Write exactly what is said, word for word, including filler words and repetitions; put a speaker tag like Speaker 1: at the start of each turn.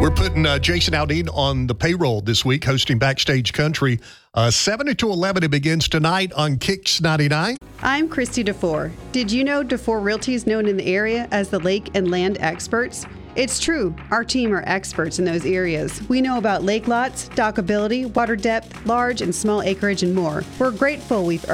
Speaker 1: We're putting uh, Jason Aldean on the payroll this week, hosting Backstage Country. Uh, seven to eleven, it begins tonight on Kicks ninety-nine.
Speaker 2: I'm Christy DeFore. Did you know DeFore Realty is known in the area as the lake and land experts? It's true. Our team are experts in those areas. We know about lake lots, dockability, water depth, large and small acreage, and more. We're grateful we've